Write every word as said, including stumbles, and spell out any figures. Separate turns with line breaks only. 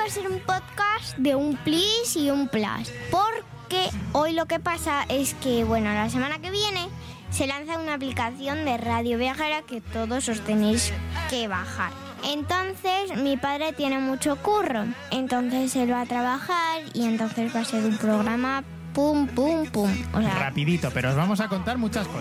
va a ser un podcast de un plis y un plus. Porque hoy lo que pasa es que, bueno, la semana que viene se lanza una aplicación de Radio Viajera que todos os tenéis que bajar. Entonces mi padre tiene mucho curro, entonces él va a trabajar y entonces va a ser un programa pum, pum, pum. O sea,
rapidito, pero os vamos a contar muchas cosas.